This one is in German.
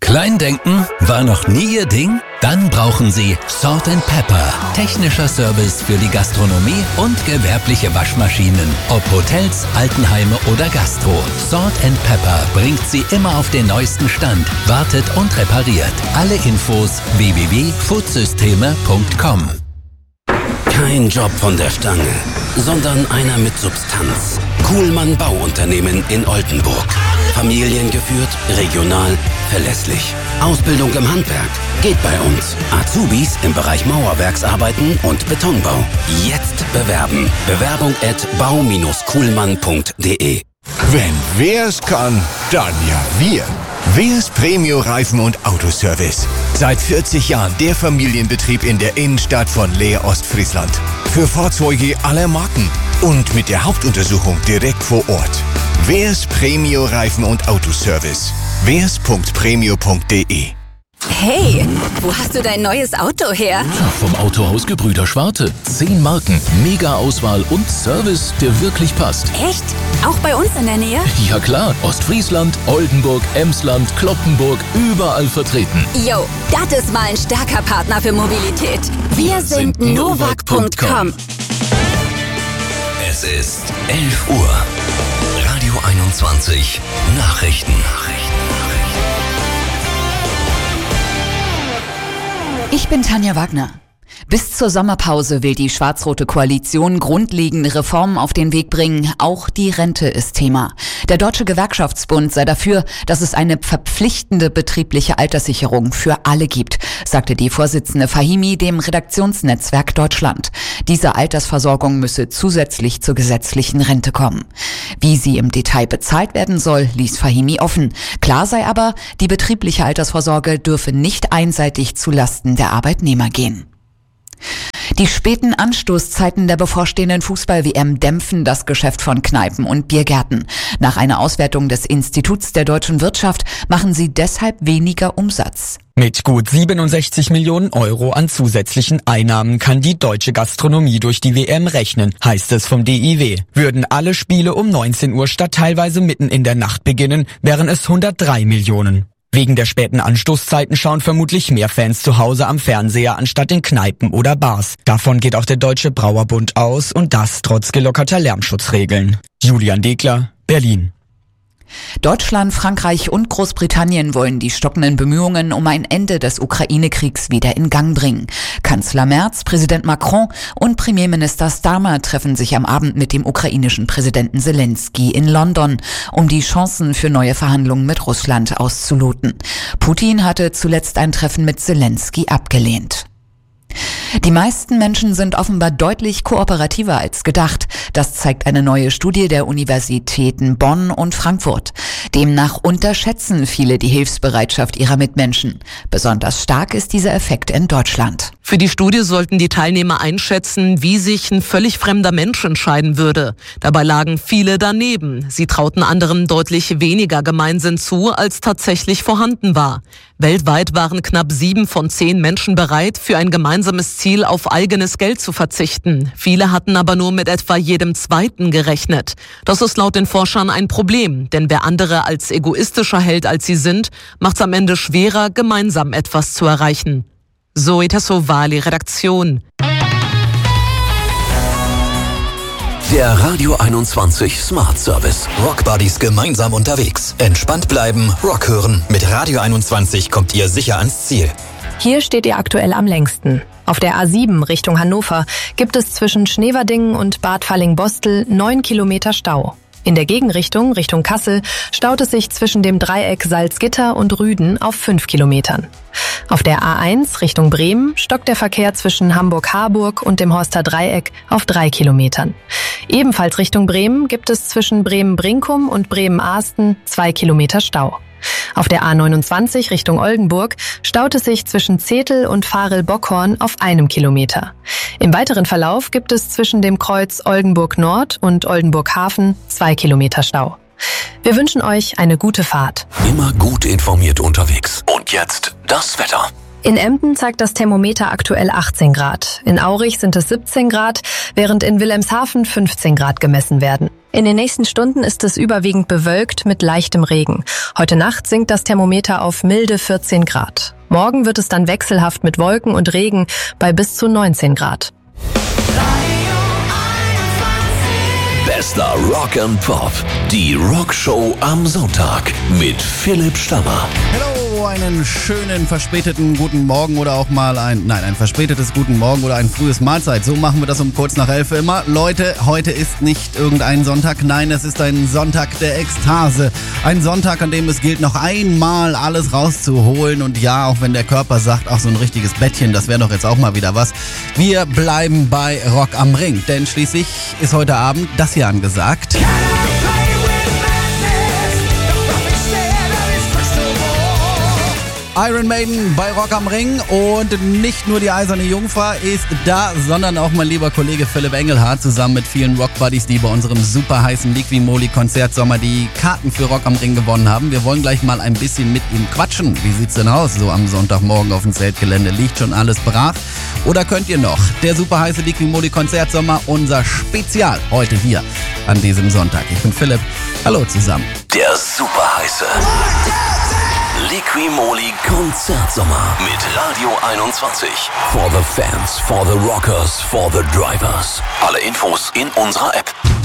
Kleindenken war noch nie Ihr Ding? Dann brauchen Sie Salt & Pepper. Technischer Service für die Gastronomie und gewerbliche Waschmaschinen. Ob Hotels, Altenheime oder Gastro. Salt & Pepper bringt Sie immer auf den neuesten Stand, wartet und repariert. Alle Infos www.foodsysteme.com. Kein Job von der Stange, sondern einer mit Substanz. Kuhlmann Bauunternehmen in Oldenburg. Familiengeführt, regional, verlässlich. Ausbildung im Handwerk geht bei uns. Azubis im Bereich Mauerwerksarbeiten und Betonbau. Jetzt bewerben. Bewerbung@bau-kuhlmann.de. Wenn wer's kann, dann ja wir. Weers Premio Reifen und Autoservice. Seit 40 Jahren der Familienbetrieb in der Innenstadt von Leer Ostfriesland. Für Fahrzeuge aller Marken und mit der Hauptuntersuchung direkt vor Ort. Weers Premio Reifen und Autoservice. weers.premio.de. Hey, wo hast du dein neues Auto her? Ja, vom Autohaus Gebrüder Schwarte. 10 Marken, mega Auswahl und Service, der wirklich passt. Echt? Auch bei uns in der Nähe? Ja klar, Ostfriesland, Oldenburg, Emsland, Cloppenburg, überall vertreten. Jo, das ist mal ein starker Partner für Mobilität. Wir sind Novak.com. Es ist 11 Uhr. Radio 21 Nachrichten. Ich bin Tanja Wagner. Bis zur Sommerpause will die schwarz-rote Koalition grundlegende Reformen auf den Weg bringen. Auch die Rente ist Thema. Der Deutsche Gewerkschaftsbund sei dafür, dass es eine verpflichtende betriebliche Alterssicherung für alle gibt, sagte die Vorsitzende Fahimi dem Redaktionsnetzwerk Deutschland. Diese Altersversorgung müsse zusätzlich zur gesetzlichen Rente kommen. Wie sie im Detail bezahlt werden soll, ließ Fahimi offen. Klar sei aber, die betriebliche Altersvorsorge dürfe nicht einseitig zulasten der Arbeitnehmer gehen. Die späten Anstoßzeiten der bevorstehenden Fußball-WM dämpfen das Geschäft von Kneipen und Biergärten. Nach einer Auswertung des Instituts der deutschen Wirtschaft machen sie deshalb weniger Umsatz. Mit gut 67 Millionen Euro an zusätzlichen Einnahmen kann die deutsche Gastronomie durch die WM rechnen, heißt es vom DIW. Würden alle Spiele um 19 Uhr statt teilweise mitten in der Nacht beginnen, wären es 103 Millionen. Wegen der späten Anstoßzeiten schauen vermutlich mehr Fans zu Hause am Fernseher anstatt in Kneipen oder Bars. Davon geht auch der Deutsche Brauerbund aus und das trotz gelockerter Lärmschutzregeln. Julian Degler, Berlin. Deutschland, Frankreich und Großbritannien wollen die stockenden Bemühungen um ein Ende des Ukraine-Kriegs wieder in Gang bringen. Kanzler Merz, Präsident Macron und Premierminister Starmer treffen sich am Abend mit dem ukrainischen Präsidenten Zelensky in London, um die Chancen für neue Verhandlungen mit Russland auszuloten. Putin hatte zuletzt ein Treffen mit Zelensky abgelehnt. Die meisten Menschen sind offenbar deutlich kooperativer als gedacht. Das zeigt eine neue Studie der Universitäten Bonn und Frankfurt. Demnach unterschätzen viele die Hilfsbereitschaft ihrer Mitmenschen. Besonders stark ist dieser Effekt in Deutschland. Für die Studie sollten die Teilnehmer einschätzen, wie sich ein völlig fremder Mensch entscheiden würde. Dabei lagen viele daneben. Sie trauten anderen deutlich weniger Gemeinsinn zu, als tatsächlich vorhanden war. Weltweit waren knapp 7 von 10 Menschen bereit, für ein gemeinsames Ziel auf eigenes Geld zu verzichten. Viele hatten aber nur mit etwa jedem Zweiten gerechnet. Das ist laut den Forschern ein Problem, denn wer andere als egoistischer hält, als sie sind, macht es am Ende schwerer, gemeinsam etwas zu erreichen. Zoe Tassovali, Redaktion. Der Radio 21 Smart Service. Rockbuddies gemeinsam unterwegs. Entspannt bleiben, Rock hören. Mit Radio 21 kommt ihr sicher ans Ziel. Hier steht ihr aktuell am längsten. Auf der A7 Richtung Hannover gibt es zwischen Schneverdingen und Bad Falling-Bostel 9 Kilometer Stau. In der Gegenrichtung, Richtung Kassel, staut es sich zwischen dem Dreieck Salzgitter und Rüden auf 5 Kilometern. Auf der A1 Richtung Bremen stockt der Verkehr zwischen Hamburg-Harburg und dem Horster Dreieck auf 3 Kilometern. Ebenfalls Richtung Bremen gibt es zwischen Bremen-Brinkum und Bremen-Ahsten 2 Kilometer Stau. Auf der A29 Richtung Oldenburg staut es sich zwischen Zetel und Varel-Bockhorn auf 1 Kilometer. Im weiteren Verlauf gibt es zwischen dem Kreuz Oldenburg Nord und Oldenburg Hafen 2 Kilometer Stau. Wir wünschen euch eine gute Fahrt. Immer gut informiert unterwegs. Und jetzt das Wetter. In Emden zeigt das Thermometer aktuell 18 Grad. In Aurich sind es 17 Grad, während in Wilhelmshaven 15 Grad gemessen werden. In den nächsten Stunden ist es überwiegend bewölkt mit leichtem Regen. Heute Nacht sinkt das Thermometer auf milde 14 Grad. Morgen wird es dann wechselhaft mit Wolken und Regen bei bis zu 19 Grad. Bester Rock and Pop. Die Rockshow am Sonntag mit Philipp Stammer. Hallo, einen schönen verspäteten guten Morgen oder auch mal ein verspätetes guten Morgen oder ein frühes Mahlzeit. So machen wir das um kurz nach 11 immer. Leute, heute ist nicht irgendein Sonntag, nein, es ist ein Sonntag der Ekstase. Ein Sonntag, an dem es gilt, noch einmal alles rauszuholen. Und ja, auch wenn der Körper sagt, ach, so ein richtiges Bettchen, das wäre doch jetzt auch mal wieder was. Wir bleiben bei Rock am Ring, denn schließlich ist heute Abend das hier angesagt. Iron Maiden bei Rock am Ring und nicht nur die Eiserne Jungfer ist da, sondern auch mein lieber Kollege Philipp Engelhardt zusammen mit vielen Rock-Buddies, die bei unserem super heißen Liqui-Moly-Konzertsommer die Karten für Rock am Ring gewonnen haben. Wir wollen gleich mal ein bisschen mit ihm quatschen. Wie sieht's denn aus so am Sonntagmorgen auf dem Zeltgelände? Liegt schon alles brach? Oder könnt ihr noch? Der super heiße Liqui-Moly-Konzertsommer, unser Spezial heute hier an diesem Sonntag. Ich bin Philipp. Hallo zusammen. Der super heiße Liqui-Moly Konzertsommer mit Radio 21. For the fans, for the rockers, for the drivers. Alle Infos in unserer App.